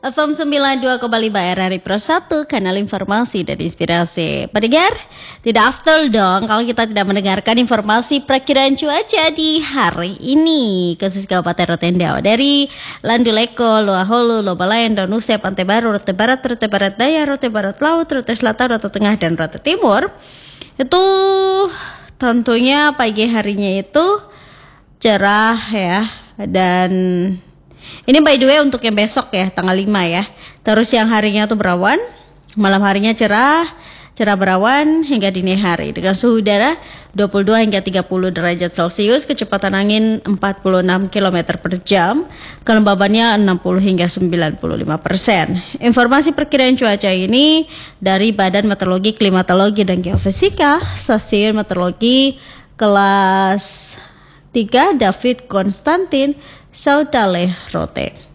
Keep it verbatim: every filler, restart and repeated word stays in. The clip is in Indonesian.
F M sembilan puluh dua koma lima R R I Pro satu, kanal informasi dan inspirasi. Pendengar, tidak afdol dong kalau kita tidak mendengarkan informasi perakiraan cuaca di hari ini. Khusus Kabupaten Rotendao dari Landuleko, Luaholo, Lobalayan, Donuse, Pantai Baru, Rote Barat, Rote Barat Daya, Rote Barat Laut, Rote Selatan, Rote Tengah, dan Rote Timur. Itu tentunya pagi harinya itu cerah ya, dan ini by the way untuk yang besok ya, tanggal lima ya. Terus yang harinya tuh berawan, malam harinya cerah, cerah berawan hingga dini hari dengan suhu udara dua puluh dua hingga tiga puluh derajat Celcius, kecepatan angin empat puluh enam kilometer per jam, kelembabannya enam puluh hingga sembilan puluh lima persen. Informasi perkiraan cuaca ini dari Badan Meteorologi, Klimatologi dan Geofisika, Stasiun Meteorologi kelas tiga David Konstantin Saudale Rote.